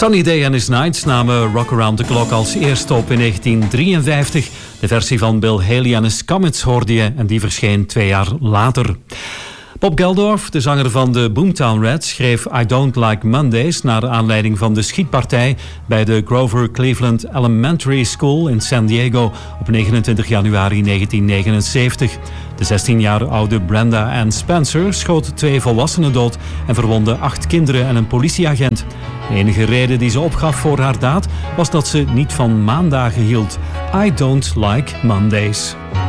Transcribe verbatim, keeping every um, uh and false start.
Sunny Day and His Nights namen Rock Around the Clock als eerste op in negentien drieënvijftig. De versie van Bill Haley and His Comets hoorde je en die verscheen twee jaar later. Bob Geldof, de zanger van de Boomtown Rats, schreef I Don't Like Mondays naar aanleiding van de schietpartij bij de Grover Cleveland Elementary School in San Diego op negenentwintig januari negentien negenenzeventig. De zestien jaar oude Brenda Ann Spencer schoot twee volwassenen dood en verwondde acht kinderen en een politieagent. De enige reden die ze opgaf voor haar daad was dat ze niet van maandagen hield. I don't like Mondays.